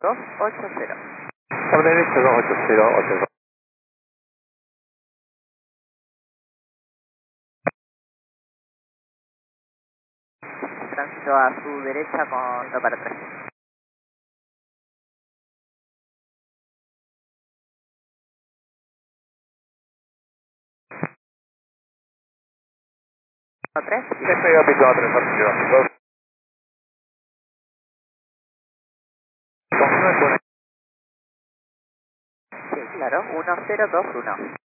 280. Por derecho 280, Tránsito a su derecha con 2 para 3. 3. estoy a piso a 3, arriba. Sí, claro, 1021.